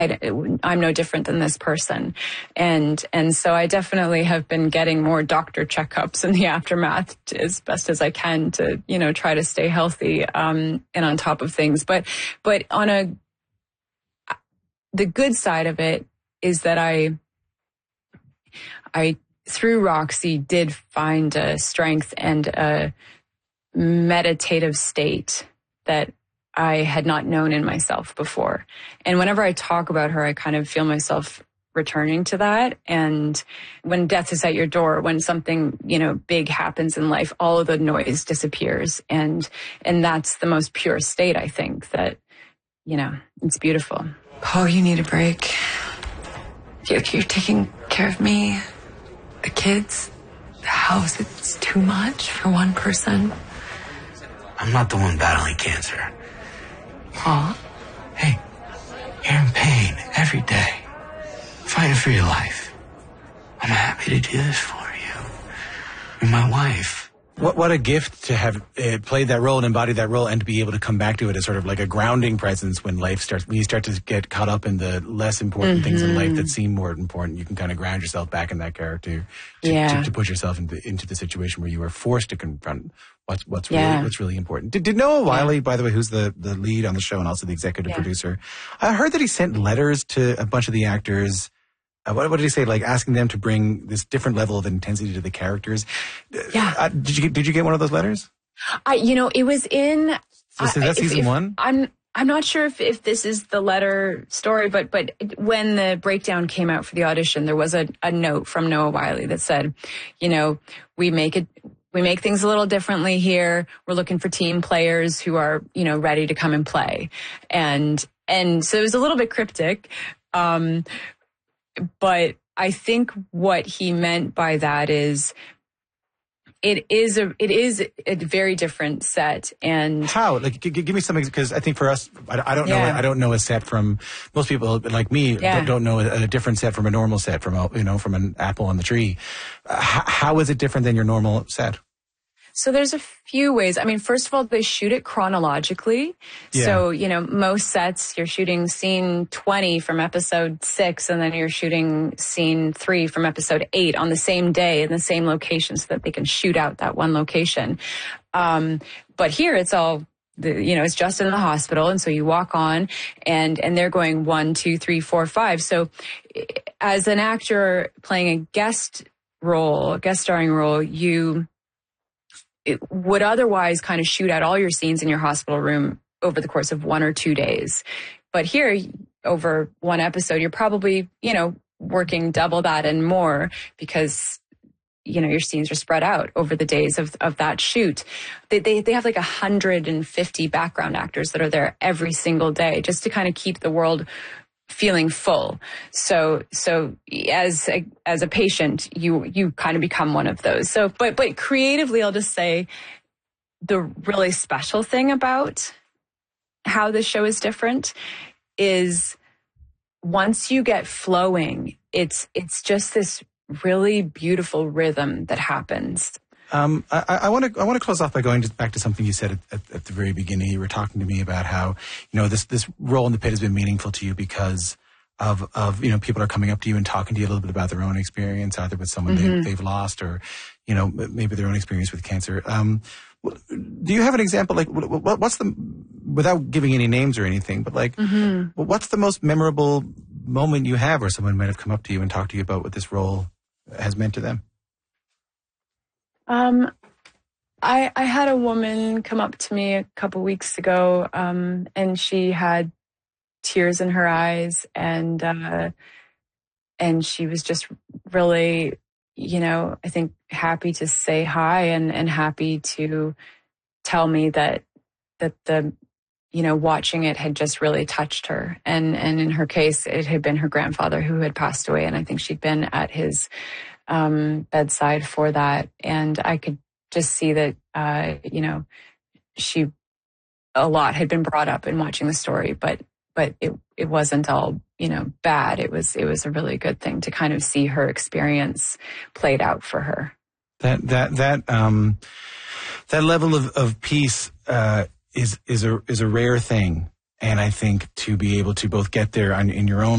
I'm no different than this person. And so I definitely have been getting more doctor checkups in the aftermath as best as I can to, try to stay healthy, and on top of things. But on the good side of it is that I through Roxy did find a strength and a meditative state that I had not known in myself before. And whenever I talk about her, I kind of feel myself returning to that. And when death is at your door, when something, big happens in life, all of the noise disappears. And that's the most pure state, I think, that, it's beautiful. Oh, you need a break. You're taking care of me, the kids, the house. It's too much for one person. I'm not the one battling cancer. Paul? Hey, you're in pain every day, fighting for your life. I'm happy to do this for you. You're my wife. What a gift to have played that role and embodied that role, and to be able to come back to it as sort of like a grounding presence when you start to get caught up in the less important things in life that seem more important. You can kind of ground yourself back in that character to put yourself into the situation where you are forced to confront what's really important. Did Noah Wyle, by the way, who's the lead on the show and also the executive producer, I heard that he sent letters to a bunch of the actors. What did he say? Like asking them to bring this different level of intensity to the characters. Yeah. Did you get one of those letters? It was in. Is that season one? I'm not sure if this is the letter story, but when the breakdown came out for the audition, there was a note from Noah Wyle that said, we make things a little differently here. We're looking for team players who are, ready to come and play. And so it was a little bit cryptic. But I think what he meant by that is it is a very different set. And how? Like, give me something, because I think for us, I don't know. I don't know a set from most people like me. Don't know a different set from a normal set from an apple on the tree. How is it different than your normal set? So there's a few ways. I mean, first of all, they shoot it chronologically. Yeah. So, most sets, you're shooting scene 20 from episode 6, and then you're shooting scene 3 from episode 8 on the same day in the same location so that they can shoot out that one location. But here it's all, it's just in the hospital. And so you walk on and they're going 1, 2, 3, 4, 5. So as an actor playing a guest starring role, it would otherwise kind of shoot out all your scenes in your hospital room over the course of 1 or 2 days. But here, over one episode, you're probably, working double that and more because, your scenes are spread out over the days of that shoot. They have like 150 background actors that are there every single day just to kind of keep the world feeling full. So as a patient, you kind of become one of those. So, but creatively, I'll just say the really special thing about how this show is different is once you get flowing, it's just this really beautiful rhythm that happens. I want to close off by going back to something you said at the very beginning. You were talking to me about how, this role in the pit has been meaningful to you because of people are coming up to you and talking to you a little bit about their own experience, either with someone they've lost or, maybe their own experience with cancer. Do you have an example? Like, what's without giving any names or anything, but what's the most memorable moment you have where someone might have come up to you and talked to you about what this role has meant to them? I had a woman come up to me a couple weeks ago, and she had tears in her eyes, and she was just really, I think happy to say hi and happy to tell me that the, watching it had just really touched her. And in her case, it had been her grandfather who had passed away. And I think she'd been at his bedside for that. And I could just see that, a lot had been brought up in watching the story, but it wasn't all, bad. It was a really good thing to kind of see her experience played out for her. That level of peace, is a rare thing. And I think to be able to both get there in your own